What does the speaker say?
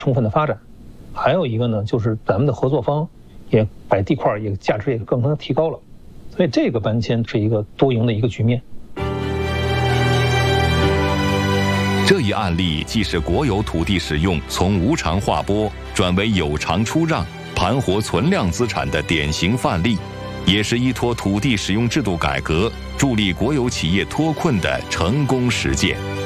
充分的发展。还有一个呢，就是咱们的合作方也把地块也价值也更加提高了，所以这个搬迁是一个多赢的一个局面。 这一案例既是国有土地使用从无偿划拨转为有偿出让，盘活存量资产的典型范例，也是依托土地使用制度改革助力国有企业脱困的成功实践。